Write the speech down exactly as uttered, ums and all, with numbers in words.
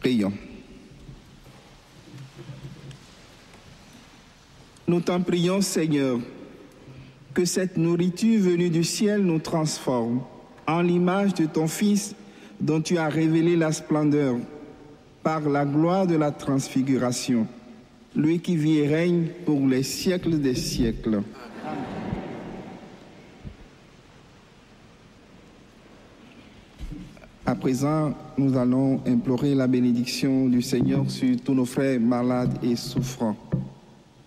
Prions. Nous t'en prions, Seigneur, que cette nourriture venue du ciel nous transforme en l'image de ton Fils dont tu as révélé la splendeur par la gloire de la transfiguration, lui qui vit et règne pour les siècles des siècles. À présent, nous allons implorer la bénédiction du Seigneur sur tous nos frères malades et souffrants.